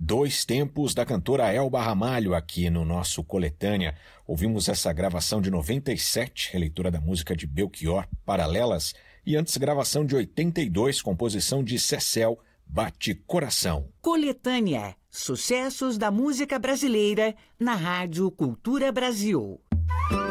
Dois Tempos, da cantora Elba Ramalho, aqui no nosso Coletânea. Ouvimos essa gravação de 97, releitura da música de Belchior, Paralelas, e antes gravação de 82, composição de Cecel, Bate Coração. Coletânea, sucessos da música brasileira, na Rádio Cultura Brasil.